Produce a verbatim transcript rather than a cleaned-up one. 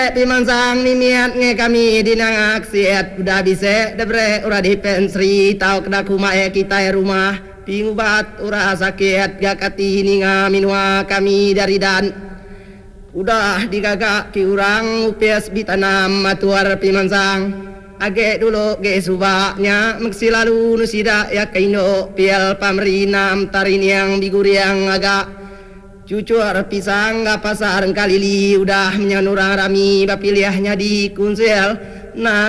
Pimansang nimiat nge kami dinang aksiat udah bisa debre ura di pensri tau kena kumae kita rumah pingubat ura sakit gakati ninga minua kami dari dan udah digagak ki urang upias bitanam matuar pimansang age dulu ge subaknya meksi lalu nusida ya kaino pial pamrinam tarin yang biguriang agak cucur pisang pasar kalili udah menyanurang rami bapiliahnya di kunsel nah